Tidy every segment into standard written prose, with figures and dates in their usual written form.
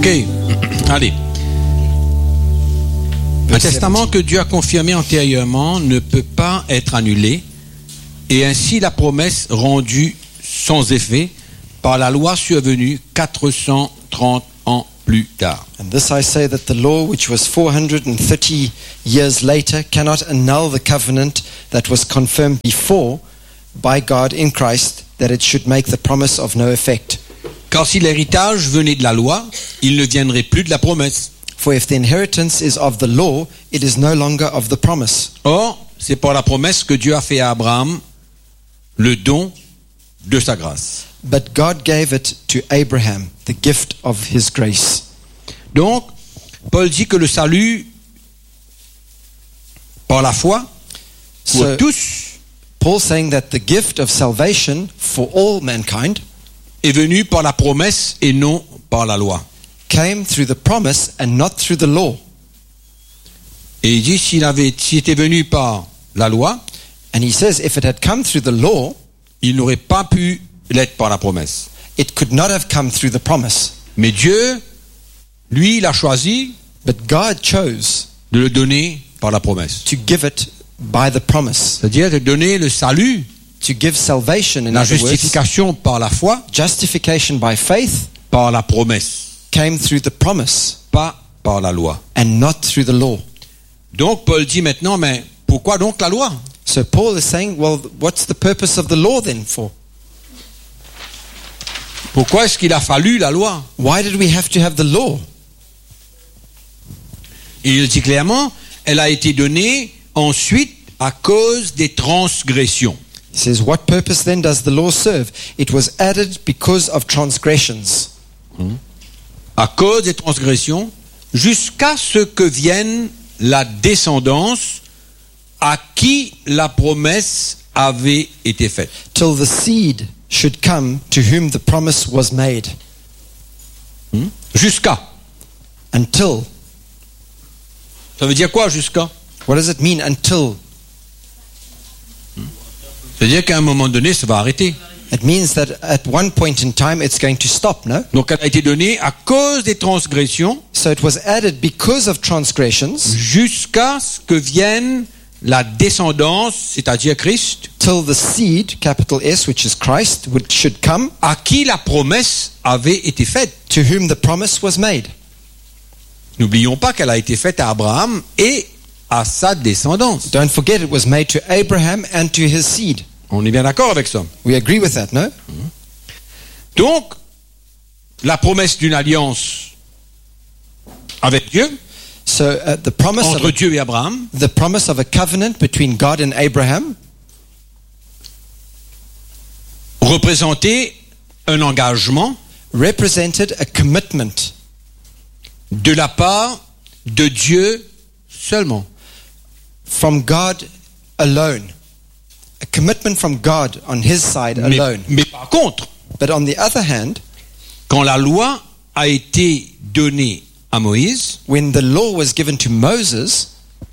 Ok, allez. Un testament que Dieu a confirmé antérieurement ne peut pas être annulé, et ainsi la promesse rendue sans effet par la loi survenue 430 ans plus tard. And this I say, that the law, which was 430 years later, cannot annul the covenant that was confirmed before by God in Christ, that it should make the promise of no effect. Car si l'héritage venait de la loi, il ne viendrait plus de la promesse. For if the inheritance is of the law, it is no longer of the promise. Or, c'est par la promesse que Dieu a fait à Abraham le don de sa grâce. But God gave it to Abraham, the gift of his grace. Donc, Paul dit que le salut par la foi pour So, tous Paul saying that the gift of salvation for all mankind est venu par la promesse et non par la loi. came through the promise and not through the law. Et il dit s'il était venu par la loi, And he says if it had come through the law, il n'aurait pas pu l'être par la promesse. it could not have come through the promise. Mais Dieu, lui, il a choisi But God chose de le donner par la promesse. to give it by the promise, C'est-à-dire de donner le salut, to give salvation, in la other words, justification par la foi, justification by faith par la promesse, came through the promise pas par la loi. and not through the law. Donc Paul dit maintenant, mais pourquoi donc la loi? So Paul is saying, well, what's the purpose of the law then for? Pourquoi est-ce qu'il a fallu la loi? Why did we have to have the law? Et il dit clairement, elle a été donnée ensuite à cause des transgressions. He says, what purpose then does the law serve? It was added because of transgressions. À cause des transgressions, jusqu'à ce que vienne la descendance à qui la promesse avait été faite. Till the seed should come to whom the promise was made. Jusqu'à. Until. Ça veut dire quoi, jusqu'à? What does it mean, until? C'est-à-dire qu'à un moment donné, ça va arrêter. It means that at one point in time it's going to stop, no? Donc elle a été donnée à cause des transgressions So it was added because of transgressions, jusqu'à ce que vienne la descendance, c'est-à-dire Christ, till the seed, capital S, which is Christ, should come, à qui la promesse avait été faite. to whom the promise was made. N'oublions pas qu'elle a été faite à Abraham et à sa descendance. Don't forget it was made to Abraham and to his seed. On est bien d'accord avec ça. We agree with that, no? Donc, la promesse d'une alliance avec Dieu, So the promise entre Dieu et Abraham, of a covenant between God and Abraham représentait un engagement represented a commitment de la part de Dieu seulement. from God alone. A commitment from God on his side alone. Mais par contre, But on the other hand, quand la loi a été donnée à Moïse, when the law was given to Moses,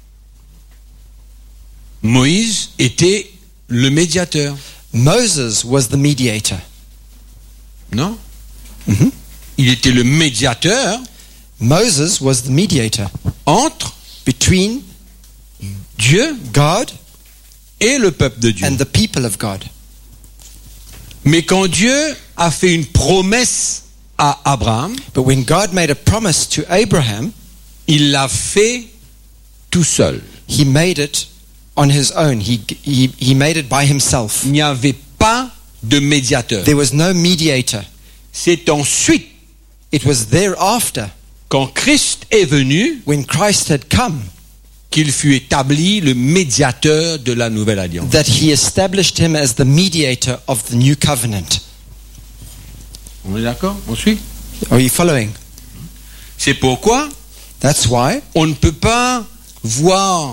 Moïse était le médiateur. Moses was the mediator. Non? Mhm. Il était le médiateur Moses was the mediator entre between Dieu God et le peuple de Dieu. and the people of God. Mais quand Dieu a fait une promesse à Abraham, But when God made a promise to Abraham, il l'a fait tout seul. he made it on his own. He made it by himself. Il n'y avait pas de médiateur. There was no mediator. C'est ensuite, It was thereafter, quand Christ est venu, when Christ had come, qu'il fut établi le médiateur de la nouvelle alliance. that he established him as the mediator of the new covenant. On est d'accord? On suit? Are you following? C'est pourquoi That's why on ne peut pas voir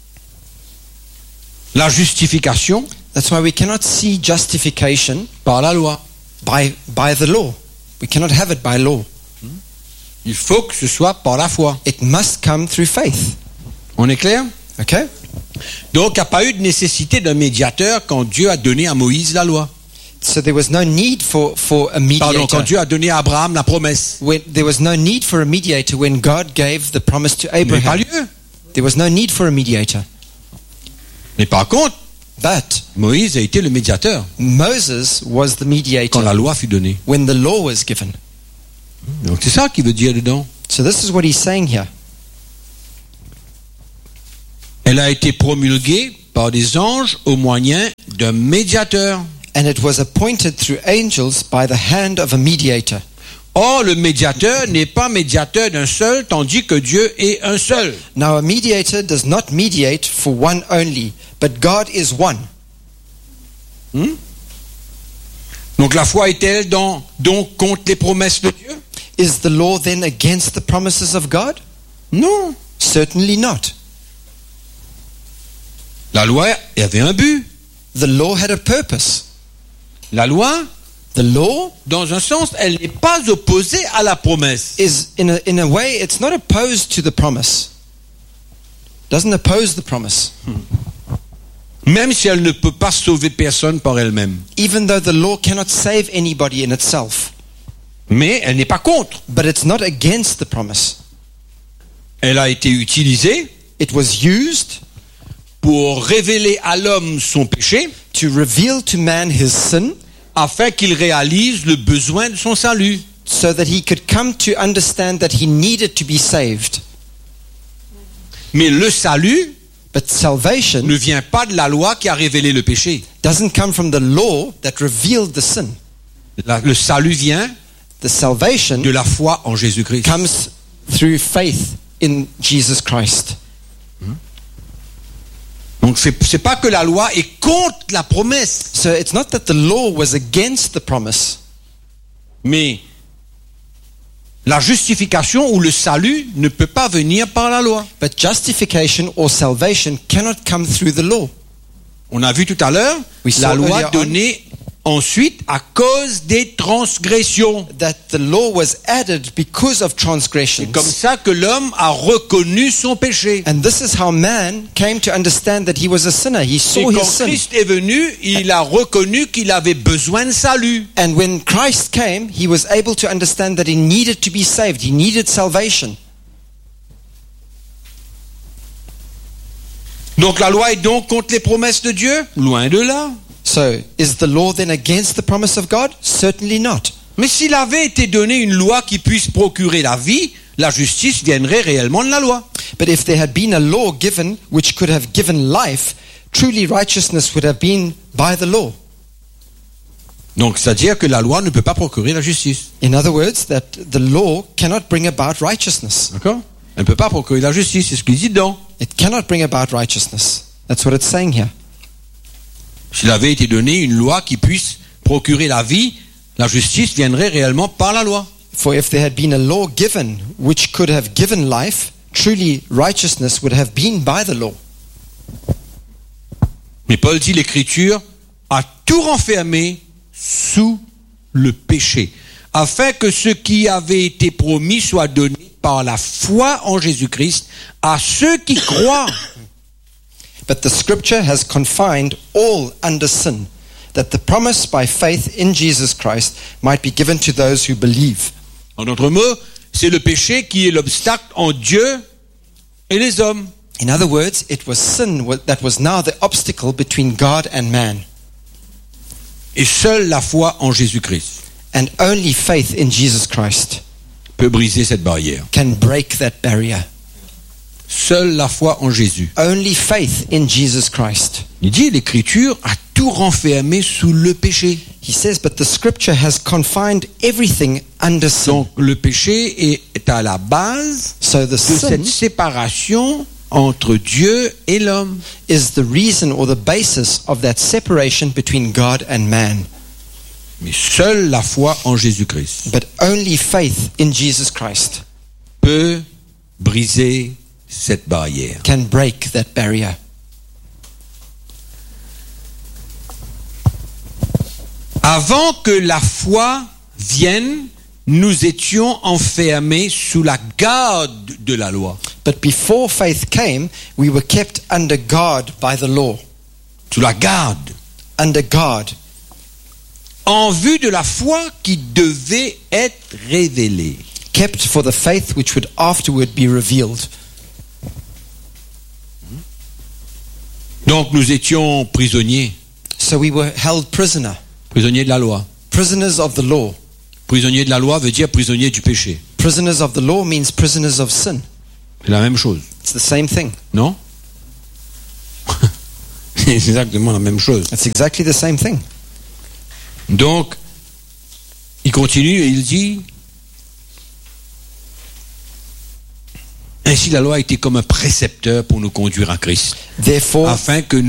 la justification we cannot see justification par la loi. by the law. We cannot have it by law. Il faut que ce soit par la foi. It must come through faith. On est clair? Okay? Donc, il n'y a pas eu de nécessité d'un médiateur quand Dieu a donné à Moïse la loi. So there was no need for a Pardon, quand mediator. Dieu a donné à Abraham la promesse. There was no need for a mediator when God gave the promise to Mais pas Abraham. lieu. There was no need for a mediator. Mais par contre, But Moïse a été le médiateur Moses was the quand mediator la loi fut donnée. when the law was given. Donc c'est ça qu'il veut dire dedans. So this is what he's saying here. Elle a été promulguée par des anges au moyen d'un médiateur. And it was appointed through angels by the hand of a mediator. Or, le médiateur n'est pas médiateur d'un seul, tandis que Dieu est un seul. Now a mediator does not mediate for one only, but God is one. Donc la foi est-elle donc contre les promesses de Dieu? Is the law then against the promises of God? Non. Certainly not. La loi avait un but. The law had a purpose. La loi, The law dans un sens, elle n'est pas opposée à la promesse. is, in a way, it's not opposed to the promise. Doesn't oppose the promise. Même si elle ne peut pas sauver personne par elle-même. Even though the law cannot save anybody in itself. Mais elle n'est pas contre. But it's not against the promise. Elle a été utilisée It was used pour révéler à l'homme son péché, to reveal to man his sin, afin qu'il réalise le besoin de son salut. so that he could come to understand that he needed to be saved. Mais le salut But salvation ne vient pas de la loi qui a révélé le péché. doesn't come from the law that revealed the sin. Le salut vient The salvation de la foi en Jésus-Christ. comes through faith in Jesus Christ. Donc c'est pas que la loi est contre la promesse, So it's not that the law was against the promise, mais la justification ou le salut ne peut pas venir par la loi. but justification or salvation cannot come through the law. On a vu tout à l'heure We saw la loi earlier on. donnée ensuite à cause des transgressions. That the law was added because of C'est transgressions. comme ça que l'homme a reconnu son péché. And this is how man came to understand that he was a sinner. He Et saw his quand sin. Christ est venu, il a reconnu qu'il avait besoin de salut. And when Christ came, he was able to understand that he needed to be saved. He needed salvation. Donc la loi est donc contre les promesses de Dieu? Loin de là. So, is the law then against the promise of God? Certainly not. Mais s'il avait été donné une loi qui puisse procurer la vie, la justice viendrait réellement de la loi. But if there had been a law given which could have given life, truly righteousness would have been by the law. Donc c'est-à-dire que la loi ne peut pas procurer la justice. In other words, that the law cannot bring about righteousness. D'accord? Elle ne peut pas procurer la justice, c'est ce qu'il dit dedans. It cannot bring about righteousness. That's what it's saying here. S'il avait été donné une loi qui puisse procurer la vie, la justice viendrait réellement par la loi. For if there had been a law given which could have given life, truly righteousness would have been by the law. Mais Paul dit l'Écriture a tout renfermé sous le péché, afin que ce qui avait été promis soit donné par la foi en Jésus-Christ à ceux qui croient. But the scripture has confined all under sin, that the promise by faith in Jesus Christ might be given to those who believe. En d'autres mots, c'est le péché qui est l'obstacle entre Dieu et les hommes. In other words, it was sin that was now the obstacle between God and man. Et seule la foi en Jésus-Christ And only faith in Jesus Christ peut briser cette barrière. can break that barrier. Seule la foi en Jésus. Only faith in Jesus Christ. Il dit l'Écriture a tout renfermé sous le péché. He says, but the scripture has confined everything under sin. Donc le péché est à la base So the de sin cette séparation entre Dieu et l'homme. is the reason or the basis of that separation between God and man. Mais seule la foi en Jésus-Christ But only faith in Jesus Christ peut briser cette barrière. can break that barrier. Avant que la foi vienne, nous étions enfermés sous la garde de la loi. But before faith came, we were kept under guard by the law. Sous la garde. Under guard. en vue de la foi qui devait être révélée. Kept for the faith which would afterward be revealed. Donc nous étions prisonniers, So we were held prisoner, prisonniers de la loi. prisoners of the law. Prisonnier de la loi veut dire prisonnier du péché. Prisoners of the law means prisoners of sin. C'est la même chose, It's the same thing. non? C'est exactement la même chose. It's exactly the same thing. Donc, il continue et il dit, ainsi la loi a été comme un précepteur pour nous conduire à Christ, Therefore, afin que